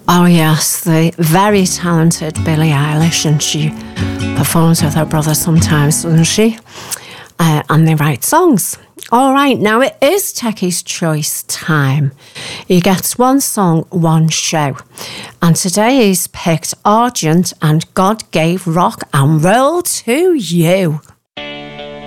Oh yes, the very talented Billie Eilish, and she performs with her brother sometimes, doesn't she? And they write songs. All right, now it is Techie's Choice time. He gets one song, one show. And today he's picked Argent and God Gave Rock and Roll to You.